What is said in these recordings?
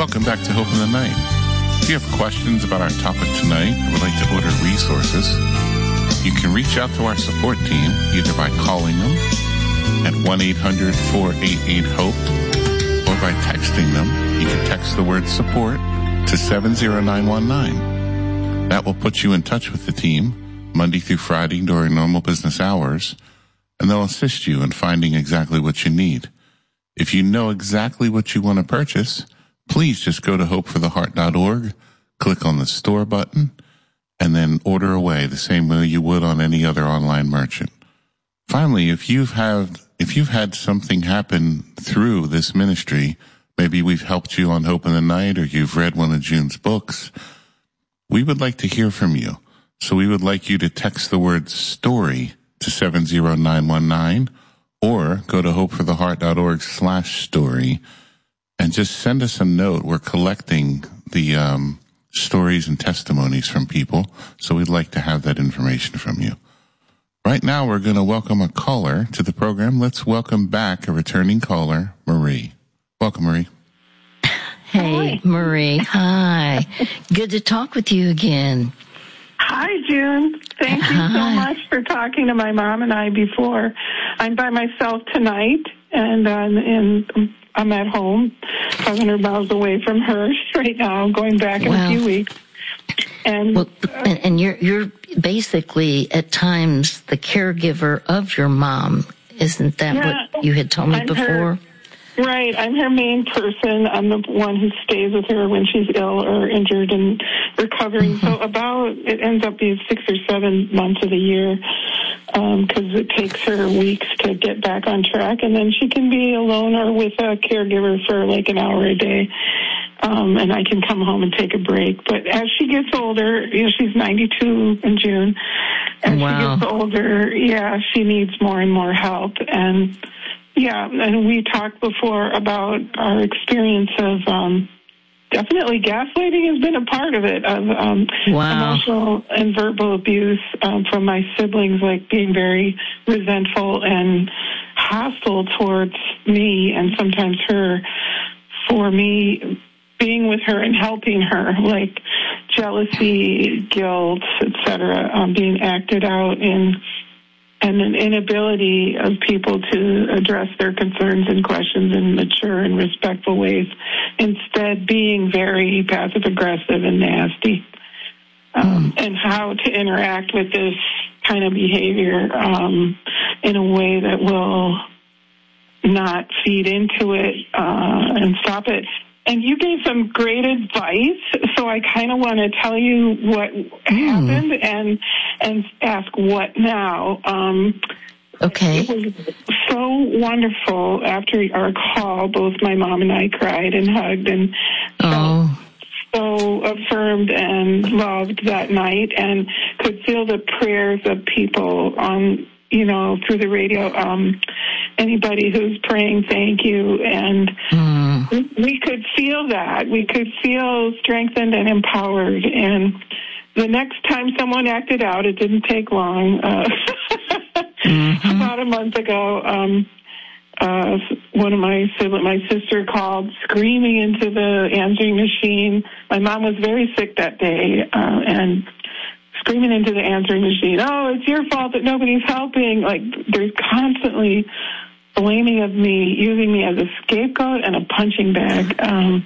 Welcome back to Hope in the Night. If you have questions about our topic tonight or would like to order resources, you can reach out to our support team either by calling them at 1-800-488-HOPE or by texting them. You can text the word support to 70919. That will put you in touch with the team Monday through Friday during normal business hours, and they'll assist you in finding exactly what you need. If you know exactly what you want to purchase, please just go to hopefortheheart.org, click on the store button, and then order away the same way you would on any other online merchant. Finally, if you've had something happen through this ministry, maybe we've helped you on Hope in the Night or you've read one of June's books, we would like to hear from you. So we would like you to text the word story to 70919 or go to hopefortheheart.org/story and just send us a note. We're collecting the stories and testimonies from people, so we'd like to have that information from you. Right now, we're going to welcome a caller to the program. Let's welcome back a returning caller, Marie. Welcome, Marie. Hey, Marie. Hi. Good to talk with you again. Hi, June. Thank you so much for talking to my mom and I before. I'm by myself tonight, and I'm at home, 500 miles away from her right now, going back in a few weeks. And you're basically at times the caregiver of your mom. Isn't that what you had told me before? Right. I'm her main person. I'm the one who stays with her when she's ill or injured and recovering. So it ends up being 6 or 7 months of the year, because it takes her weeks to get back on track. And then she can be alone or with a caregiver for like an hour a day. And I can come home and take a break. But as she gets older, she's 92 in June. As she gets older, she needs more and more help. And we talked before about our experience of definitely gaslighting has been a part of it, of emotional and verbal abuse from my siblings, like being very resentful and hostile towards me and sometimes her for me being with her and helping her, like jealousy, guilt, etc., being acted out in, and an inability of people to address their concerns and questions in mature and respectful ways, instead being very passive-aggressive and nasty, and how to interact with this kind of behavior in a way that will not feed into it and stop it. And you gave some great advice, so I kind of want to tell you what happened and ask what now. Okay. It was so wonderful after our call. Both my mom and I cried and hugged and felt so affirmed and loved that night, and could feel the prayers of people on, through the radio. Anybody who's praying, thank you. And we could feel that. We could feel strengthened and empowered. And the next time someone acted out, it didn't take long. About a month ago, one of my sister called screaming into the answering machine. My mom was very sick that day, and screaming into the answering machine, "Oh, it's your fault that nobody's helping." Like, there's constantly blaming of me, using me as a scapegoat and a punching bag.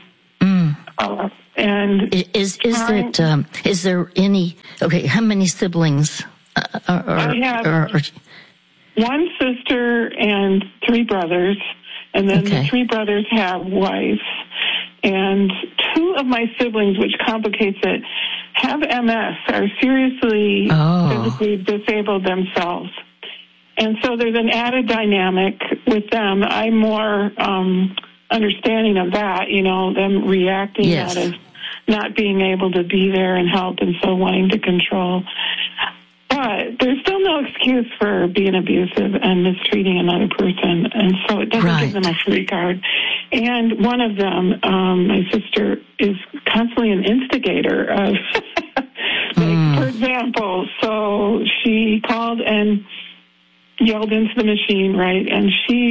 And is there any? Okay, how many siblings? I have one sister and 3 brothers, and then the 3 brothers have wives. And 2 of my siblings, which complicates it, have MS, are seriously physically disabled themselves. And so there's an added dynamic with them. I'm more understanding of that, them reacting that as not being able to be there and help, and so wanting to control. But there's still no excuse for being abusive and mistreating another person, and so it doesn't give them a free card. And one of them, my sister, is constantly an instigator of, for example, so she called and yelled into the machine, right? And she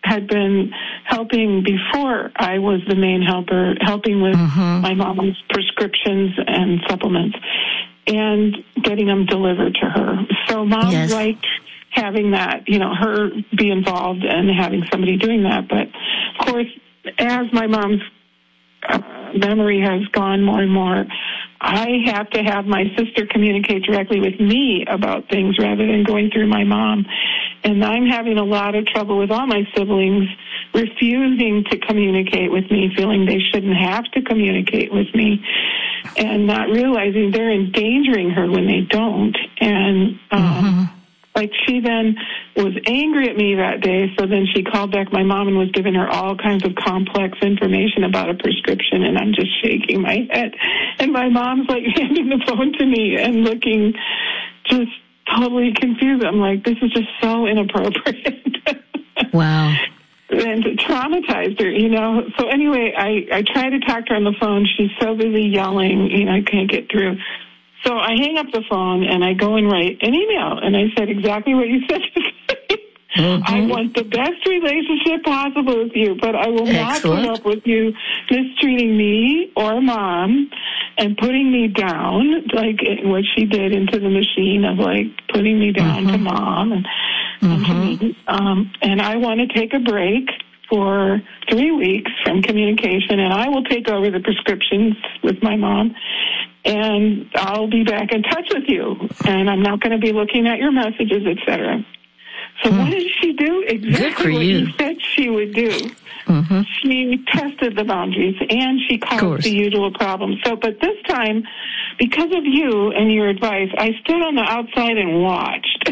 had been helping before I was the main helper, helping with my mom's prescriptions and supplements and getting them delivered to her. So Mom liked having that, her be involved and having somebody doing that. But, of course, as my mom's memory has gone more and more, I have to have my sister communicate directly with me about things rather than going through my mom. And I'm having a lot of trouble with all my siblings refusing to communicate with me, feeling they shouldn't have to communicate with me, and not realizing they're endangering her when they don't. And like she then was angry at me that day, so then she called back my mom and was giving her all kinds of complex information about a prescription, and I'm just shaking my head. And my mom's like handing the phone to me and looking just totally confused. I'm like, this is just so inappropriate. Wow. And it traumatized her, So anyway, I try to talk to her on the phone. She's so busy yelling, I can't get through. So I hang up the phone and I go and write an email. And I said exactly what you said to me. I want the best relationship possible with you, but I will not put up with you mistreating me or Mom and putting me down, like what she did into the machine of like putting me down to Mom and to me. And I want to take a break for 3 weeks from communication, and I will take over the prescriptions with my mom, and I'll be back in touch with you, and I'm not going to be looking at your messages, etc. So what did she do? Exactly what you said she would do. She tested the boundaries, and she caused the usual problem. So, but this time, because of you and your advice, I stood on the outside and watched.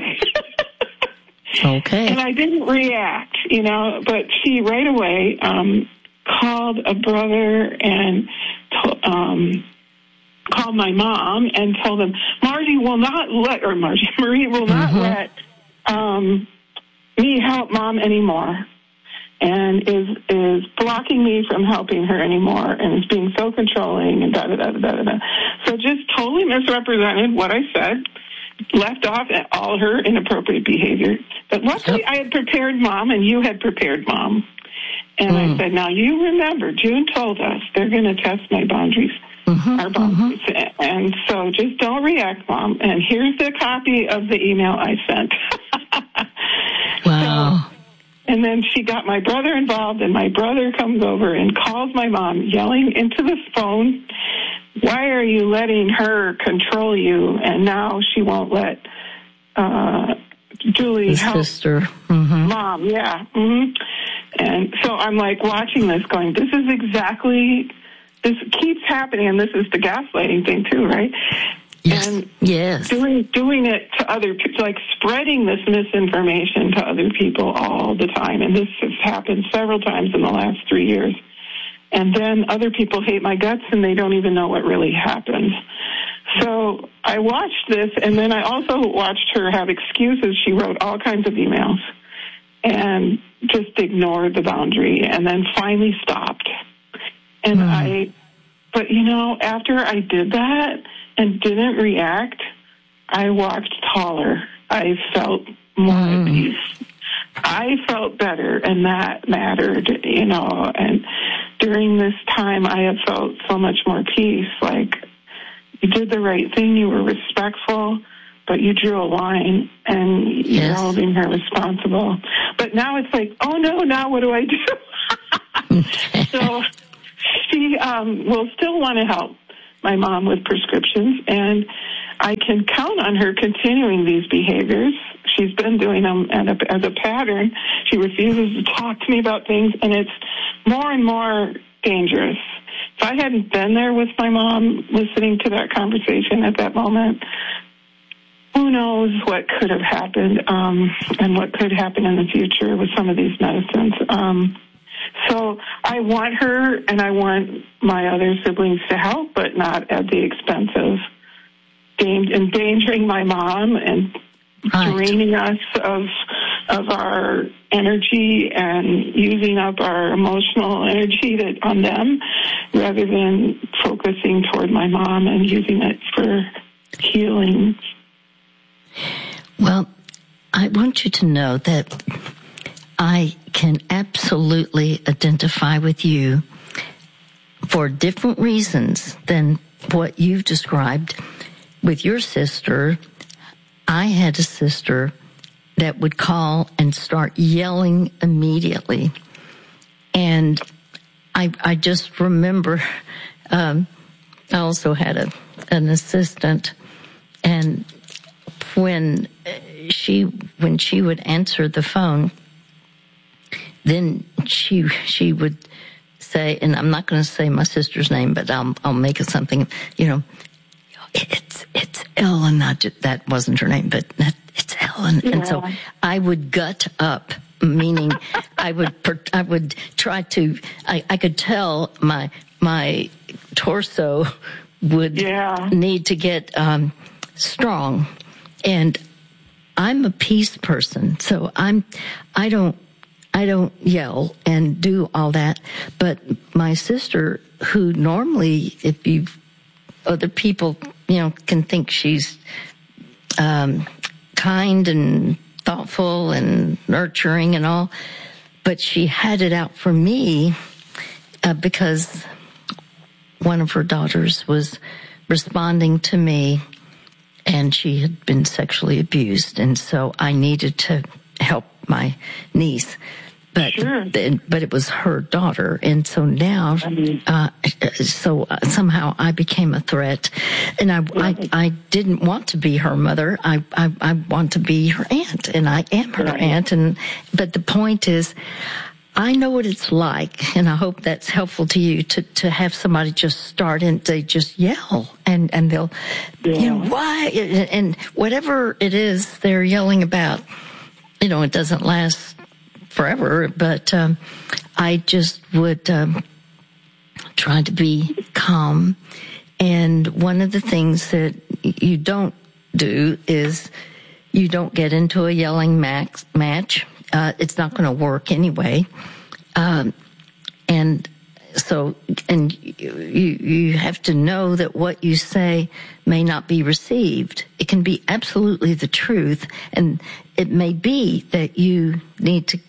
Okay. And I didn't react, but she right away called a brother and called my mom and told them, Marie will not let me help Mom anymore, and is blocking me from helping her anymore, and is being so controlling and da-da-da-da-da-da. So just totally misrepresented what I said, left off at all her inappropriate behavior. But luckily I had prepared Mom, and you had prepared Mom. And I said, now you remember, June told us they're going to test my boundaries, our boundaries. And so just don't react, Mom. And here's the copy of the email I sent. Wow. So, and then she got my brother involved, and my brother comes over and calls my mom, yelling into the phone, why are you letting her control you? And now she won't let Julie help sister. Mom. Yeah. And so I'm like watching this going, this keeps happening, and this is the gaslighting thing too, right? Yes. And yes. doing it to other people, like spreading this misinformation to other people all the time. And this has happened several times in the last 3 years. And then other people hate my guts, and they don't even know what really happened. So I watched this, and then I also watched her have excuses. She wrote all kinds of emails and just ignored the boundary, and then finally stopped. And but after I did that and didn't react, I walked taller. I felt more at peace. I felt better, and that mattered, and during this time I have felt so much more peace. Like, you did the right thing, you were respectful, but you drew a line, and you're holding her responsible. But now it's like, oh no, now what do I do? So she will still want to help my mom with prescriptions, and I can count on her continuing these behaviors. She's been doing them as a pattern. She refuses to talk to me about things, and it's more and more dangerous. If I hadn't been there with my mom listening to that conversation at that moment, who knows what could have happened and what could happen in the future with some of these medicines. So I want her and I want my other siblings to help, but not at the expense of endangering my mom and draining us of our energy and using up our emotional energy on them, rather than focusing toward my mom and using it for healing. Well, I want you to know that I can absolutely identify with you for different reasons than what you've described with your sister. I had a sister that would call and start yelling immediately. And I just remember, I also had an assistant, and when she would answer the phone, then she would say, and I'm not going to say my sister's name, but I'll make it something, it's Ellen. That wasn't her name, but it's Ellen. Yeah. And so I would gut up, meaning I would try to, I could tell my torso would need to get strong. And I'm a peace person, so I don't yell and do all that. But my sister, who normally, other people, can think she's kind and thoughtful and nurturing and all, but she had it out for me because one of her daughters was responding to me, and she had been sexually abused, and so I needed to help my niece. But but it was her daughter, and so now, somehow I became a threat, and I didn't want to be her mother. I want to be her aunt, and I am her aunt. But the point is, I know what it's like, and I hope that's helpful to you to have somebody just start and they just yell, and they'll, why, and whatever it is they're yelling about, it doesn't last forever, but I just would try to be calm. And one of the things that you don't do is you don't get into a yelling match. It's not going to work anyway. And so, and you have to know that what you say may not be received. It can be absolutely the truth, and it may be that you need to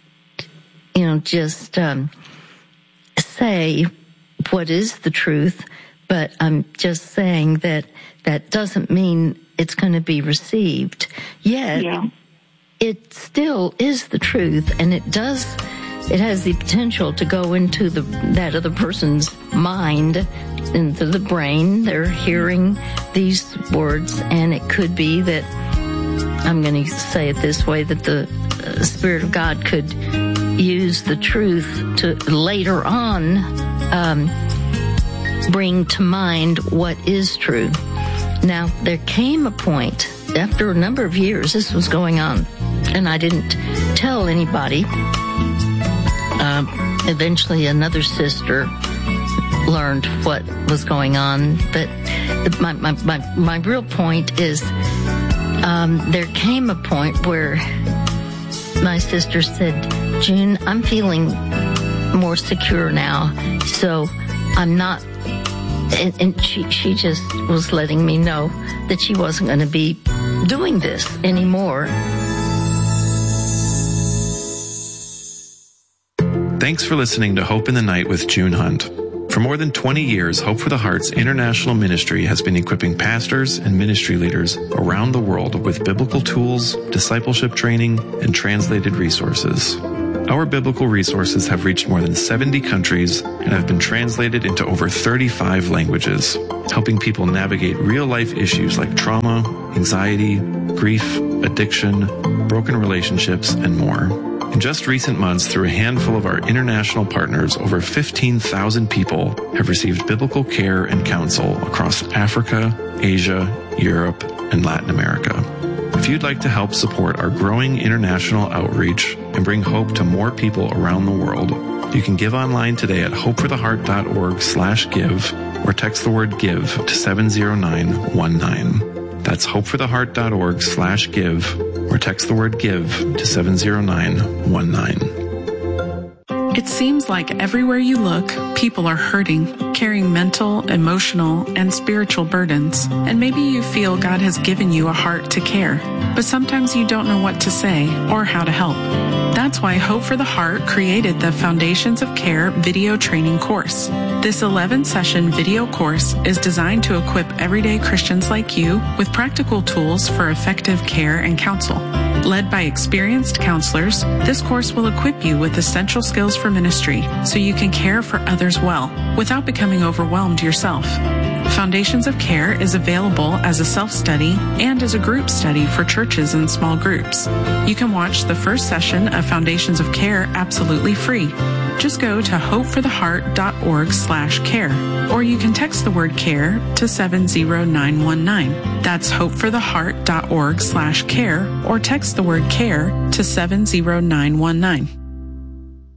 just say what is the truth, but I'm just saying that doesn't mean it's going to be received. Yet, it still is the truth, and it has the potential to go into that other person's mind, into the brain. They're hearing these words, and it could be that, I'm going to say it this way, that the Spirit of God could use the truth to later on bring to mind what is true. Now, there came a point after a number of years this was going on, and I didn't tell anybody. Eventually another sister learned what was going on, but my real point is there came a point where my sister said, June, I'm feeling more secure now, so I'm not, and she just was letting me know that she wasn't going to be doing this anymore. Thanks for listening to Hope in the Night with June Hunt. For more than 20 years, Hope for the Heart's international ministry has been equipping pastors and ministry leaders around the world with biblical tools, discipleship training, and translated resources. Our biblical resources have reached more than 70 countries and have been translated into over 35 languages, helping people navigate real-life issues like trauma, anxiety, grief, addiction, broken relationships, and more. In just recent months, through a handful of our international partners, over 15,000 people have received biblical care and counsel across Africa, Asia, Europe, and Latin America. If you'd like to help support our growing international outreach and bring hope to more people around the world, you can give online today at hopefortheheart.org/give or text the word GIVE to 70919. That's hopefortheheart.org/give or text the word GIVE to 70919. It seems like everywhere you look, people are hurting, carrying mental, emotional, and spiritual burdens. And maybe you feel God has given you a heart to care, but sometimes you don't know what to say or how to help. That's why Hope for the Heart created the Foundations of Care video training course. This 11-session video course is designed to equip everyday Christians like you with practical tools for effective care and counsel. Led by experienced counselors, this course will equip you with essential skills for ministry so you can care for others well without becoming overwhelmed yourself. Foundations of Care is available as a self-study and as a group study for churches and small groups. You can watch the first session of Foundations of Care absolutely free. Just go to hopefortheheart.org/care, or you can text the word CARE to 70919. That's hopefortheheart.org/care, or text the word CARE to 70919.